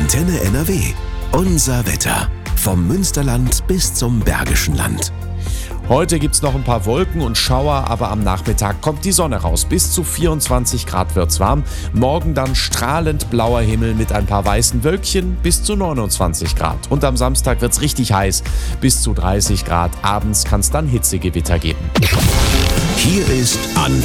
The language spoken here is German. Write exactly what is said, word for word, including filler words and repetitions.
Antenne N R W. Unser Wetter. Vom Münsterland bis zum Bergischen Land. Heute gibt's noch ein paar Wolken und Schauer, aber am Nachmittag kommt die Sonne raus. Bis zu vierundzwanzig Grad wird's warm. Morgen dann strahlend blauer Himmel mit ein paar weißen Wölkchen bis zu neunundzwanzig Grad. Und am Samstag wird's richtig heiß, bis zu dreißig Grad. Abends kann's dann Hitzegewitter geben. Hier ist Antenne